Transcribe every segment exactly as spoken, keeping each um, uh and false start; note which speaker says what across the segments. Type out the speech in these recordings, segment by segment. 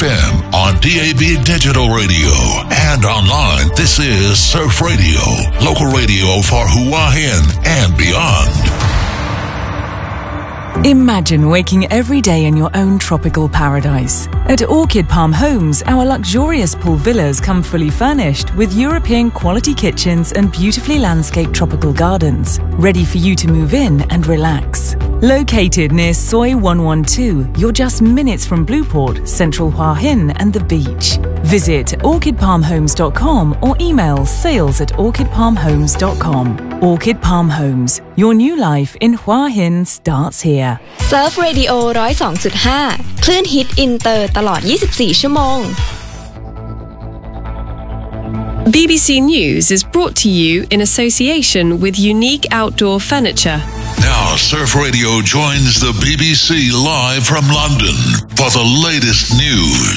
Speaker 1: M, on D A B digital radio, and online. This is Surf Radio, local radio for Hua Hin and beyond.
Speaker 2: Imagine waking every day in your own tropical paradise. At Orchid Palm Homes, our luxurious pool villas come fully furnished with European quality kitchens and beautifully landscaped tropical gardens, ready for you to move in and relax. Located near Soi one twelve, you're just minutes from Blueport, Central Hua Hin and the beach. Visit orchid palm homes dot com or email sales at orchid palm homes dot com. Orchid Palm Homes, your new life in Hua Hin starts here.
Speaker 3: Surf Radio หนึ่งศูนย์สองจุดห้า คลื่นฮิตอินเตอร์ตลอดยี่สิบสี่ชั่วโมง
Speaker 4: B B C News is brought to you in association with Unique Outdoor Furniture.
Speaker 1: Now, Surf Radio joins the B B C live from London for the latest news.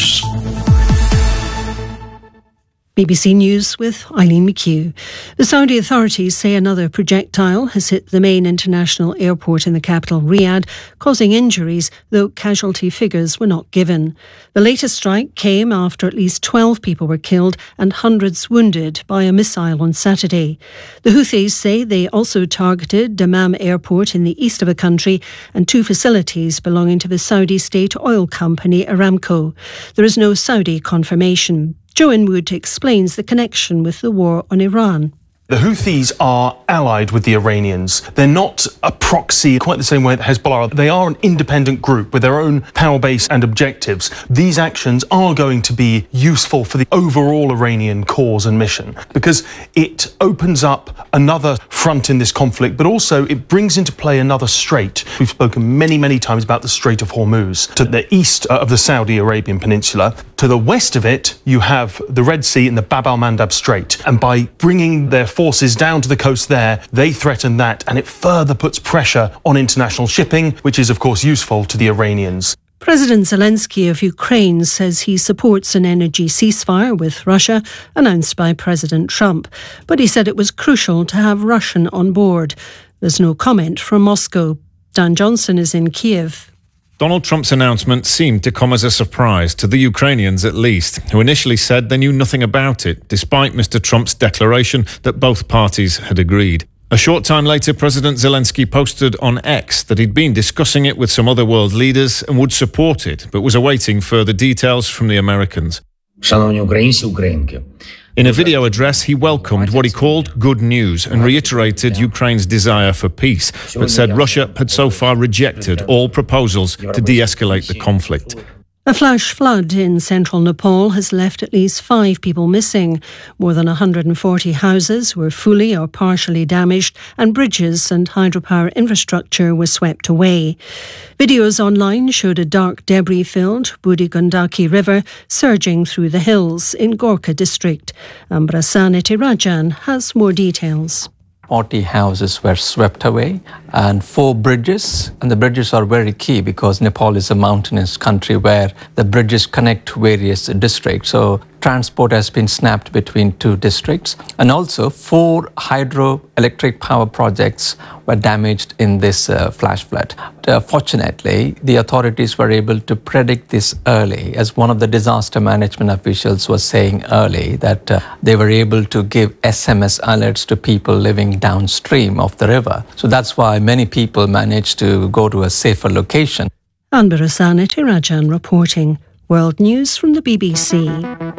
Speaker 5: B B C News with Eileen McHugh. The Saudi authorities say another projectile has hit the main international airport in the capital, Riyadh, causing injuries, though casualty figures were not given. The latest strike came after at least twelve people were killed and hundreds wounded by a missile on Saturday. The Houthis say they also targeted Dammam Airport in the east of the country and two facilities belonging to the Saudi state oil company Aramco. There is no Saudi confirmation. Joe Inwood explains the connection with the war on Iran.
Speaker 6: The Houthis are allied with the Iranians. They're not a proxy quite the same way that Hezbollah are. They are an independent group with their own power base and objectives. These actions are going to be useful for the overall Iranian cause and mission because it opens up another front in this conflict, but also it brings into play another strait. We've spoken many, many times about the Strait of Hormuz. To the east of the Saudi Arabian Peninsula, to the west of it, you have the Red Sea and the Bab al-Mandab Strait. And by bringing their forces down to the coast there, they threaten that, and it further puts pressure on international shipping, which is of course useful to the Iranians.
Speaker 5: President Zelensky of Ukraine says he supports an energy ceasefire with Russia announced by President Trump, but he said it was crucial to have Russian on board. There's no comment from Moscow. Dan Johnson is in Kiev.
Speaker 7: Donald Trump's announcement seemed to come as a surprise to the Ukrainians at least, who initially said they knew nothing about it, despite Mister Trump's declaration that both parties had agreed. A short time later, President Zelensky posted on X that he'd been discussing it with some other world leaders and would support it, but was awaiting further details from the Americans.
Speaker 8: Шановні українці, українки.
Speaker 7: In a video address, he welcomed what he called good news and reiterated Ukraine's desire for peace, but said Russia had so far rejected all proposals to de-escalate the conflict.
Speaker 5: A flash flood in central Nepal has left at least five people missing. More than one hundred forty houses were fully or partially damaged and bridges and hydropower infrastructure were swept away. Videos online showed a dark debris-filled Budi Gandaki River surging through the hills in Gorkha district. Ambrasaneti Rajan has more details.
Speaker 9: forty houses were swept away and four bridges. And the bridges are very key because Nepal is a mountainous country where the bridges connect various districts. So transport has been snapped between two districts. And also four hydroelectric power projects were damaged in this uh, flash flood. Uh, fortunately, the authorities were able to predict this early, as one of the disaster management officials was saying early, that uh, they were able to give S M S alerts to people living downstream of the river. So that's why many people managed to go to a safer location.
Speaker 5: Anbarasaneti Rajan reporting. World News from the B B C.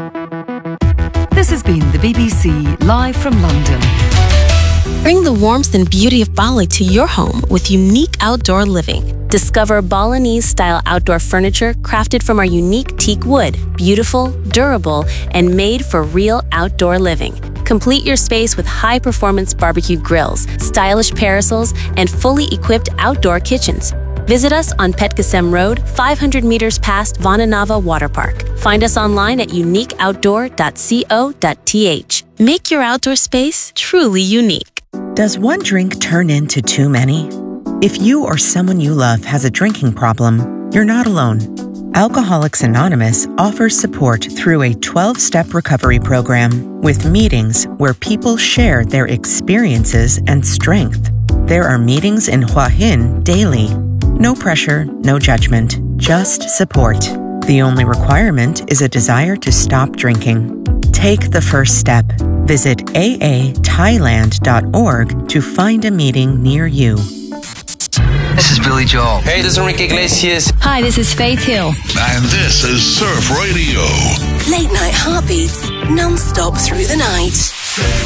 Speaker 2: This has been the B B C live from London.
Speaker 10: Bring the warmth and beauty of Bali to your home with unique outdoor living. Discover Balinese-style outdoor furniture crafted from our unique teak wood, beautiful, durable, and made for real outdoor living. Complete your space with high-performance barbecue grills, stylish parasols, and fully equipped outdoor kitchens. Visit us on Petkasem Road, five hundred meters past Vananava Water Park. Find us online at unique outdoor dot co dot t h. Make your outdoor space truly unique.
Speaker 11: Does one drink turn into too many? If you or someone you love has a drinking problem, you're not alone. Alcoholics Anonymous offers support through a twelve-step recovery program with meetings where people share their experiences and strength. There are meetings in Hua Hin daily. No pressure, no judgment, just support. The only requirement is a desire to stop drinking. Take the first step. Visit a a thailand dot org to find a meeting near you.
Speaker 12: This is Billy Joel. Hey, this is Enrique Iglesias.
Speaker 13: Hi, this is Faith Hill.
Speaker 1: And this is Surf Radio.
Speaker 14: Late night heartbeats, non-stop through the night.